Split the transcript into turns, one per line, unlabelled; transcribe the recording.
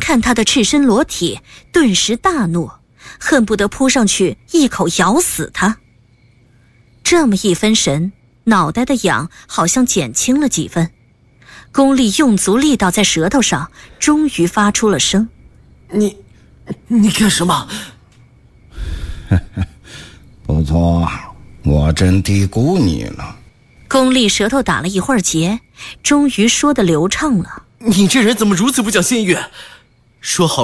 看他的赤身裸体，顿时大怒，恨不得扑上去一口咬死他。这么一分神，脑袋的痒好像减轻了几分，功力用足力道在舌头上，终于发出了声：
你干什么？
不错，我真低估你了。
功力舌头打了一会儿结，终于说得流畅了。
你这人怎么如此不讲信誉？说好